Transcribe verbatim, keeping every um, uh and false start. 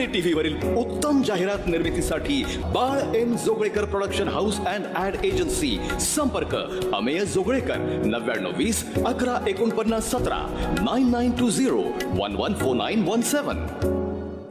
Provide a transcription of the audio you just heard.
आणि टीव्ही वरील उत्तम जाहिरात निर्मितीसाठी बाळ M Joglekar production house and add agency. संपर्क अमेय जोगळेकर नव्याण्णव वीस अकरा एकोणपन्नास सतरा nine nine to zero one one four nine one seven.